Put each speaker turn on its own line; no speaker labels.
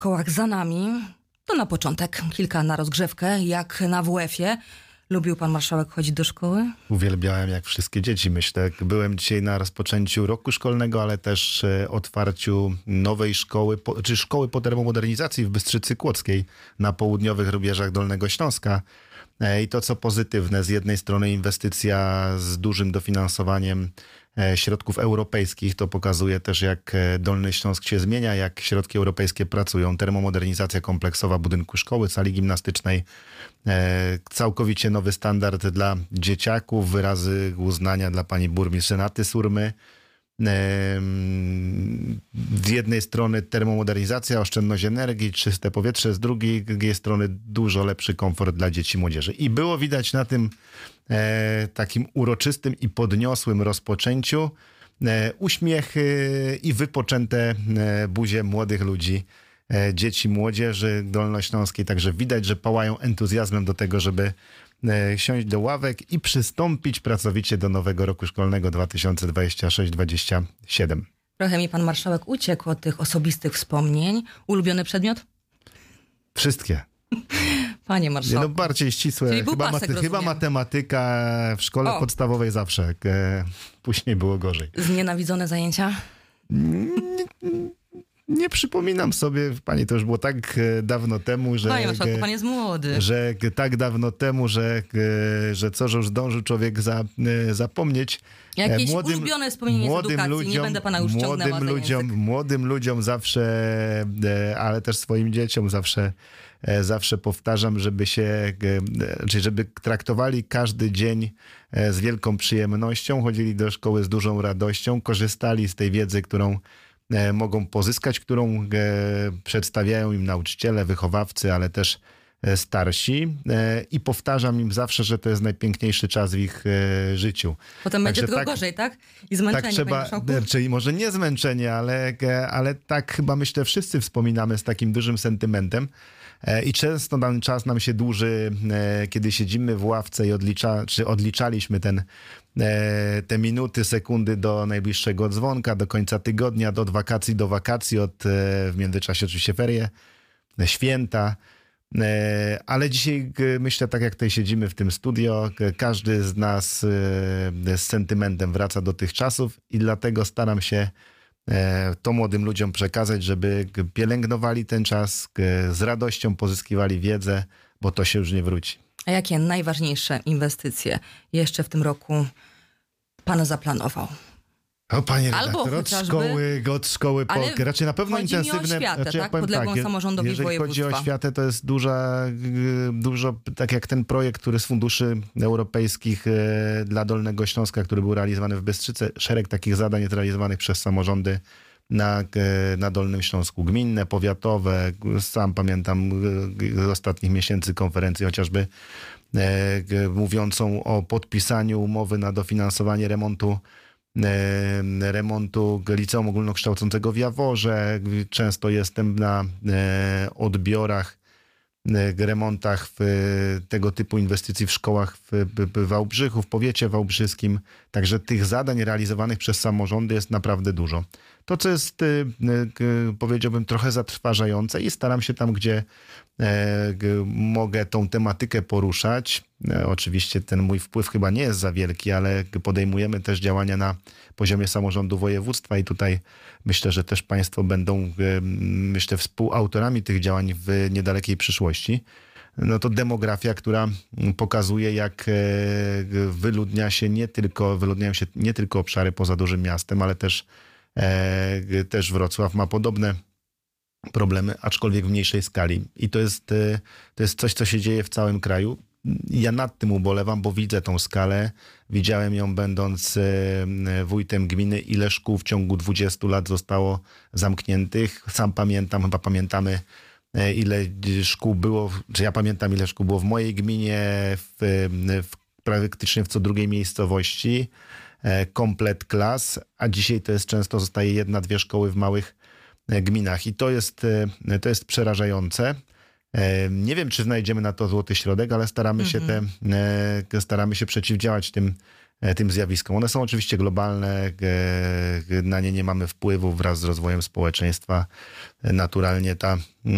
kołach za nami. To na początek kilka na rozgrzewkę, jak na WF-ie. Lubił pan marszałek chodzić do szkoły?
Uwielbiałem jak wszystkie dzieci, myślę. Byłem dzisiaj na rozpoczęciu roku szkolnego, ale też otwarciu nowej szkoły, czy szkoły po termomodernizacji w Bystrzycy Kłodzkiej na południowych rubieżach Dolnego Śląska. I to, co pozytywne, z jednej strony inwestycja z dużym dofinansowaniem środków europejskich, to pokazuje też, jak Dolny Śląsk się zmienia, jak środki europejskie pracują. Termomodernizacja kompleksowa budynku szkoły, sali gimnastycznej, całkowicie nowy standard dla dzieciaków, wyrazy uznania dla pani burmistrz Renaty Surmy. Z jednej strony termomodernizacja, oszczędność energii, czyste powietrze, z drugiej strony dużo lepszy komfort dla dzieci i młodzieży. I było widać na tym takim uroczystym i podniosłym rozpoczęciu uśmiechy i wypoczęte buzie młodych ludzi, dzieci, młodzieży dolnośląskiej. Także widać, że pałają entuzjazmem do tego, żeby siąść do ławek i przystąpić pracowicie do nowego roku szkolnego 2026-2027.
Trochę mi pan marszałek uciekł od tych osobistych wspomnień. Ulubiony przedmiot?
Wszystkie.
Panie marszałku.
No bardziej ścisłe.
Czyli był pasek,
Chyba matematyka w szkole podstawowej zawsze. Później było gorzej.
Znienawidzone zajęcia?
Nie przypominam sobie, pani, to już było tak dawno temu, że...
Panie marszałku, pan jest młody.
Że tak dawno temu, że już zdążył człowiek zapomnieć.
Jakieś ulubione wspomnienie z edukacji, nie będę pana już ciągnęła za język.
Młodym ludziom zawsze, ale też swoim dzieciom zawsze powtarzam, żeby traktowali każdy dzień z wielką przyjemnością, chodzili do szkoły z dużą radością, korzystali z tej wiedzy, którą mogą pozyskać, którą przedstawiają im nauczyciele, wychowawcy, ale też starsi. I powtarzam im zawsze, że to jest najpiękniejszy czas w ich życiu.
Potem będzie tylko gorzej, tak? I zmęczenie,
tak trzeba, czyli może nie zmęczenie, ale tak chyba myślę wszyscy wspominamy z takim dużym sentymentem. I często ten czas nam się dłuży, kiedy siedzimy w ławce i odliczaliśmy te minuty, sekundy do najbliższego dzwonka, do końca tygodnia, do wakacji, w międzyczasie oczywiście ferie, święta. Ale dzisiaj myślę, tak jak tutaj siedzimy w tym studio, każdy z nas z sentymentem wraca do tych czasów i dlatego staram się to młodym ludziom przekazać, żeby pielęgnowali ten czas, z radością pozyskiwali wiedzę, bo to się już nie wróci.
A jakie najważniejsze inwestycje jeszcze w tym roku pan zaplanował?
O, panie redaktor, od szkoły po... Raczej na pewno
chodzi
intensywne...
mi o oświatę,
znaczy,
tak? Podległą samorządowi
jeżeli
województwa.
chodzi o oświatę, to jest dużo, tak jak ten projekt, który z funduszy europejskich dla Dolnego Śląska, który był realizowany w Bystrzyce, szereg takich zadań jest realizowanych przez samorządy na Dolnym Śląsku. Gminne, powiatowe, sam pamiętam z ostatnich miesięcy konferencję chociażby mówiącą o podpisaniu umowy na dofinansowanie remontu liceum ogólnokształcącego w Jaworze. Często jestem na odbiorach, remontach tego typu inwestycji w szkołach w Wałbrzychu, w powiecie wałbrzyskim. Także tych zadań realizowanych przez samorządy jest naprawdę dużo. To, co jest, powiedziałbym, trochę zatrważające i staram się tam, gdzie mogę tą tematykę poruszać. Oczywiście ten mój wpływ chyba nie jest za wielki, ale podejmujemy też działania na poziomie samorządu województwa i tutaj myślę, że też państwo będą, współautorami tych działań w niedalekiej przyszłości. No to demografia, która pokazuje, jak wyludniają się nie tylko obszary poza dużym miastem, ale też Wrocław ma podobne problemy, aczkolwiek w mniejszej skali. I to jest coś, co się dzieje w całym kraju. Ja nad tym ubolewam, bo widzę tą skalę. Widziałem ją będąc wójtem gminy, ile szkół w ciągu 20 lat zostało zamkniętych. Sam pamiętam, chyba pamiętamy, ile szkół było, czy ja pamiętam, ile szkół było w mojej gminie, praktycznie w co drugiej miejscowości. Komplet klas, a dzisiaj to jest często zostaje 1-2 szkoły w małych gminach i to jest przerażające. Nie wiem, czy znajdziemy na to złoty środek, ale staramy się przeciwdziałać tym zjawiskom. One są oczywiście globalne, na nie nie mamy wpływu wraz z rozwojem społeczeństwa. Naturalnie ta